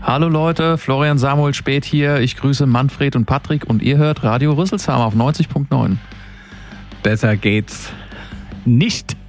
Hallo Leute, Florian Samuel Späth hier. Ich grüße Manfred und Patrick und ihr hört Radio Rüsselsheim auf 90.9. Besser geht's nicht.